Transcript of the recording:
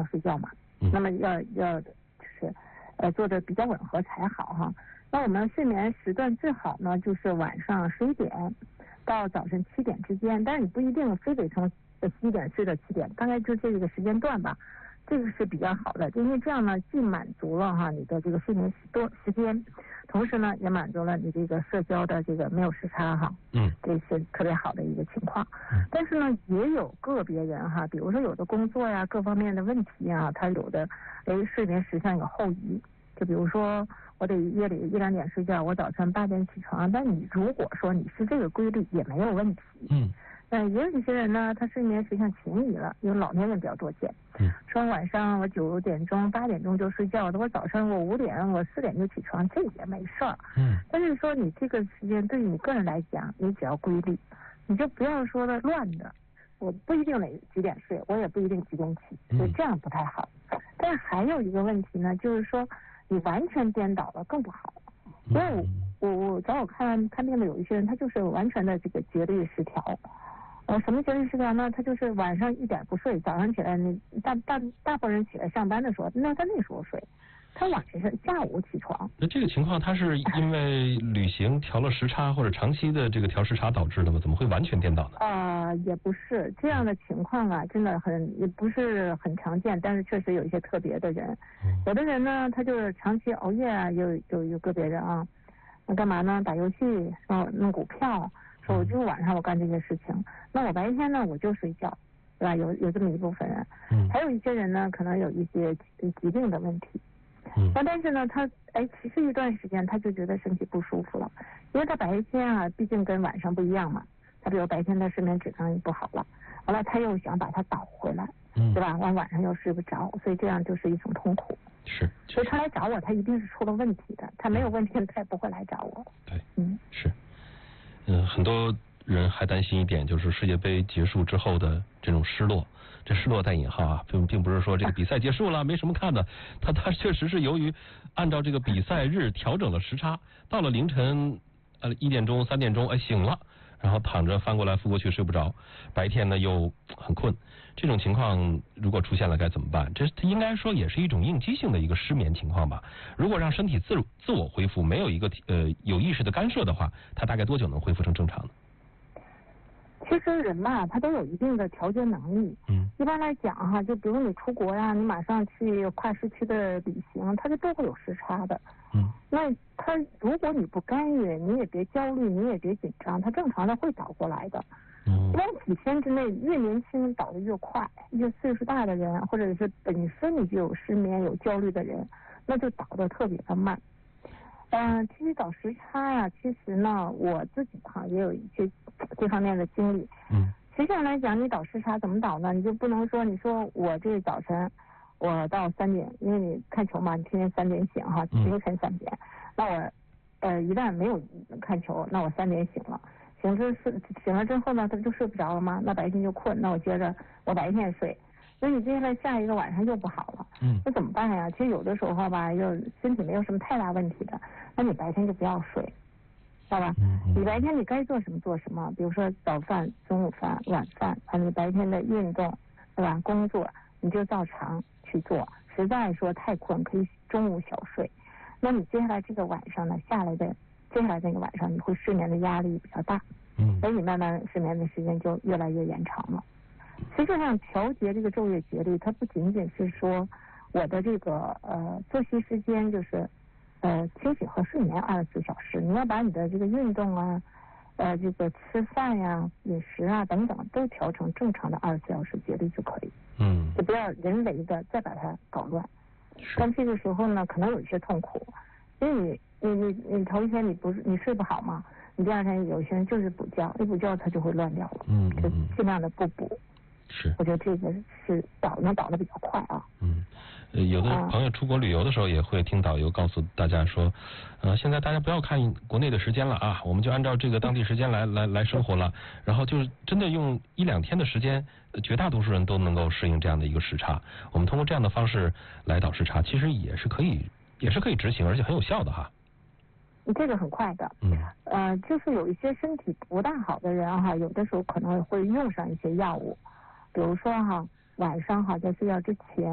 睡觉嘛，那么要就是做的比较吻合才好哈。那我们睡眠时段最好呢，就是晚上11点到早晨7点之间，但是你不一定非得从11点睡到7点，大概就这个时间段吧。这个是比较好的，因为这样呢，既满足了哈你的这个睡眠时间，同时呢也满足了你这个社交的这个没有时差哈，这是特别好的一个情况。但是呢，也有个别人哈，比如说有的工作呀各方面的问题啊，他有的睡眠时上有后移，就比如说我得夜里1、2点睡觉，我早晨8点起床，但你如果说你是这个规律也没有问题。也有一些人呢，他睡眠实际上情移了，因为老年人比较多见。说晚上我9点钟、8点钟就睡觉，我早上我5点、我4点就起床，这也没事儿。但是说你这个时间对于你个人来讲，你只要规律，你就不要说的乱的。我不一定几点睡，我也不一定几点起，所以这样不太好。但是还有一个问题呢，就是说你完全颠倒了更不好。因为我找我看病的有一些人，他就是完全的这个节律失调。什么节律失调呢？他就是晚上1点不睡，早上起来大部分人起来上班的时候，那他那时候睡，他晚上下午起床。 那这个情况他是因为旅行调了时差或者长期的这个调时差导致的吗？怎么会完全颠倒呢？ 也不是这样的情况啊，真的也不是很常见，但是确实有一些特别的人。有的人呢，他就是长期熬夜啊，有个别人啊，那干嘛呢？打游戏，弄股票。说我就晚上我干这些事情，那我白天呢我就睡觉，对吧？有这么一部分人，还有一些人呢可能有一些疾病的问题，但是呢他持续一段时间他就觉得身体不舒服了，因为他白天啊毕竟跟晚上不一样嘛，他比如白天的睡眠质量也不好了，完了他又想把它倒回来，对吧？晚上又睡不着，所以这样就是一种痛苦。 是， 所以他来找我，他一定是出了问题的，他没有问题他也不会来找我。 对，是。很多人还担心一点，就是世界杯结束之后的这种失落，这失落带引号啊，并不是说这个比赛结束了没什么看的，它确实是由于按照这个比赛日调整了时差，到了凌晨1点钟、3点钟醒了，然后躺着翻过来覆过去睡不着，白天呢又很困，这种情况如果出现了该怎么办？这应该说也是一种应激性的一个失眠情况吧。如果让身体自我恢复，没有一个有意识的干涉的话，它大概多久能恢复成正常呢？ 其实人嘛，他都有一定的调节能力。一般来讲哈，就比如你出国呀，你马上去跨时区的旅行，它都会有时差的。那他如果你不干预，你也别焦虑，你也别紧张，他正常的会倒过来的。一般几天之内，越年轻倒得越快，越岁数大的人，或者是本身你就有失眠、有焦虑的人，那就倒得特别的慢。其实倒时差呀，其实呢，我自己也有一些这方面的经历。实际上来讲，你倒时差怎么倒呢？你就不能说，你说我这早晨我到3点，因为你看球嘛，你天天3点醒哈，凌晨3点，那我一旦没有看球，那我3点醒了，醒了之后呢，他就睡不着了吗？那白天就困，那我接着我白天睡。所以你接下来下一个晚上又不好了，那怎么办呀？其实有的时候吧，又身体没有什么太大问题的，那你白天就不要睡，知道吧？你白天你该做什么做什么，比如说早饭、中午饭、晚饭，你白天的运动，对吧？工作你就照常去做，实在说太困可以中午小睡。那你接下来这个晚上呢，接下来这个晚上你会睡眠的压力比较大，所以你慢慢睡眠的时间就越来越延长了。实际上调节这个昼夜节律，它不仅仅是说我的这个作息时间，就是清醒和睡眠24小时，你要把你的这个运动啊，这个吃饭呀、饮食啊等等都调成正常的24小时节律就可以。就不要人为的再把它搞乱。但这个时候呢，可能有一些痛苦，因为你头一天你睡不好嘛，你第二天有些人就是补觉，一补觉它就会乱掉了。就尽量的不补。 是， 我觉得这个是能倒得比较快啊。 有的朋友出国旅游的时候也会听导游告诉大家说，现在大家不要看国内的时间了啊，我们就按照这个当地时间来生活了，然后就是真的用1、2天的时间，绝大多数人都能够适应这样的一个时差。我们通过这样的方式来倒时差，其实也是可以执行，而且很有效的哈。 这个很快的。就是有一些身体不大好的人哈，有的时候可能会用上一些药物，比如说晚上在睡觉之前。